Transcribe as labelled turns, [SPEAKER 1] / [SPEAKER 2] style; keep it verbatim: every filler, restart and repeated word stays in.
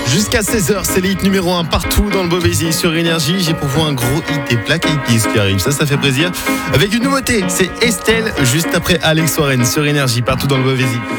[SPEAKER 1] Jusqu'à seize heures, c'est le hit numéro un partout dans le Beauvaisis sur Énergie. J'ai pour vous un gros hit des Black Eyed Peas qui arrive, ça, ça fait plaisir. Avec une nouveauté, c'est Estelle, juste après Alex Warren sur Énergie, partout dans le Beauvaisis.